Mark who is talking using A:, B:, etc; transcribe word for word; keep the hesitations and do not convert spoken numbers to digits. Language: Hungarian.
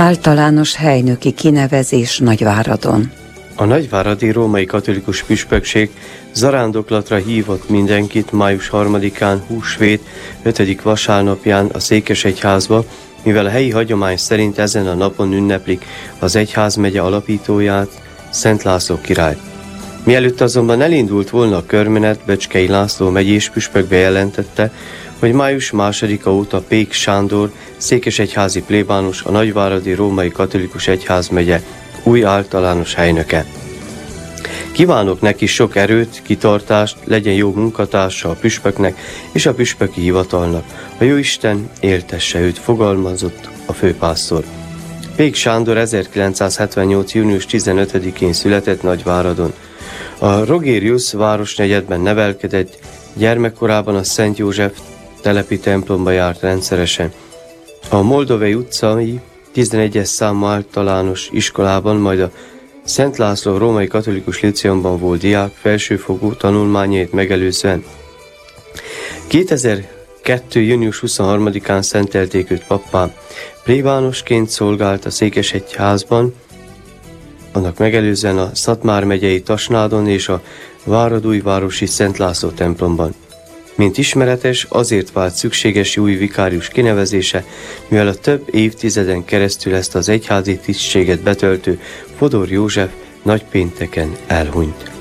A: Általános helynöki kinevezés Nagyváradon.
B: A nagyváradi római katolikus püspökség zarándoklatra hívott mindenkit május harmadikán, húsvét ötödik vasárnapján a székesegyházba, mivel a helyi hagyomány szerint ezen a napon ünneplik az egyházmegye alapítóját, Szent László királyt. Mielőtt azonban elindult volna a körmenet, Becskei László megyés püspök bejelentette, hogy május másodika óta Pék Sándor, székesegyházi plébános, a nagyváradi római katolikus egyházmegye új általános helynöke. Kívánok neki sok erőt, kitartást, legyen jó munkatársa a püspöknek és a püspöki hivatalnak. A Jóisten éltesse őt, fogalmazott a főpásztor. Pék Sándor ezerkilencszázhetvennyolc. június tizenötödikén született Nagyváradon. A Rogérius városnegyedben nevelkedett, gyermekkorában a Szent József telepi templomba járt rendszeresen. A Moldovai utcai tizenegyes számú általános iskolában, majd a Szent László római katolikus líceumban volt diák, felsőfokú tanulmányait megelőzően. kétezer-kettő. június huszonharmadikán szentelték őt pappá. Plébánosként szolgált a székesegyházban, annak megelőzően a Szatmár megyei Tasnádon és a Váradújvárosi Szent László templomban. Mint ismeretes, azért vált szükséges új vikárius kinevezése, mivel a több évtizeden keresztül ezt az egyházi tisztséget betöltő Fodor József nagypénteken elhunyt.